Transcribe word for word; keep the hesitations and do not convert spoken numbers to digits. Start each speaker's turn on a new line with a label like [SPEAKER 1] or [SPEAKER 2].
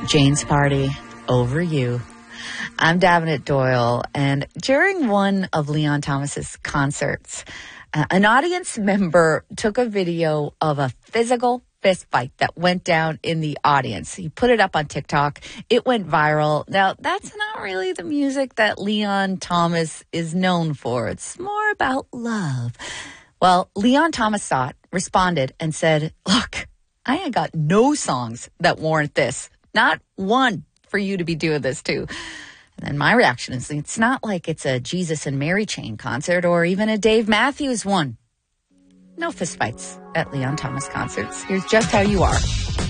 [SPEAKER 1] Jane's Party, Over You. I'm Davenant Doyle, and during one of Leon Thomas's concerts, uh, an audience member took a video of a physical fist fight that went down in the audience. He put it up on TikTok. It went viral. Now, that's not really the music that Leon Thomas is known for. It's more about love. Well, Leon Thomas saw it, responded, and said, look, I ain't got no songs that warrant this. Not one for you to be doing this to. And then my reaction is, it's not like it's a Jesus and Mary Chain concert or even a Dave Matthews one. No fistfights at Leon Thomas concerts. Here's just how you are.